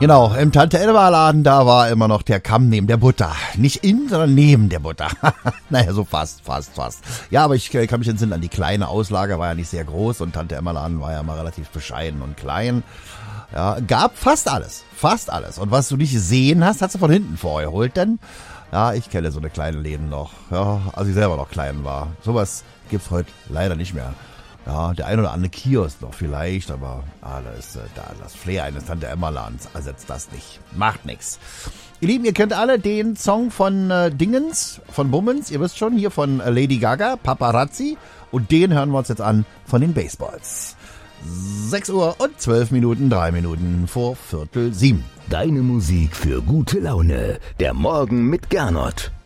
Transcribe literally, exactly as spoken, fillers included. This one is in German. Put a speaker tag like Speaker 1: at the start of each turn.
Speaker 1: Genau, im Tante-Elva-Laden, da war immer noch der Kamm neben der Butter. Nicht in, sondern neben der Butter. Naja, so fast, fast, fast. Ja, aber ich äh, kann mich entsinnen an die kleine Auslage, war ja nicht sehr groß und Tante-Emma-Laden war ja mal relativ bescheiden und klein. Ja, gab fast alles, fast alles. Und was du nicht gesehen hast, hast du von hinten vorgeholt, denn ja, ich kenne so eine kleine Läden noch. Ja, als ich selber noch klein war. Sowas gibt's heute leider nicht mehr. Ja, der ein oder andere Kiosk noch vielleicht, aber ah, da ist äh, da das Flair eines Tante-Emma-Ladens ersetzt das nicht. Macht nix. Ihr Lieben, ihr kennt alle den Song von äh, Dingens, von Bummens, ihr wisst schon, hier von äh, Lady Gaga, Paparazzi. Und den hören wir uns jetzt an von den Baseballs. sechs Uhr und zwölf Minuten, drei Minuten vor Viertel sieben.
Speaker 2: Deine Musik für gute Laune. Der Morgen mit Gernot.